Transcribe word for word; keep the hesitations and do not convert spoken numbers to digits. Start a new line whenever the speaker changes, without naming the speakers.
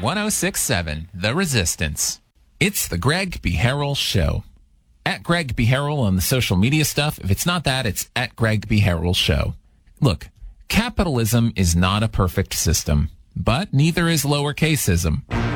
one oh six point seven, The Resistance. It's the Greg B. Harrell Show. At Greg B. Harrell on the social media stuff. If it's not that, it's at Greg B. Harrell Show. Look, capitalism is not a perfect system, but neither is lowercaseism.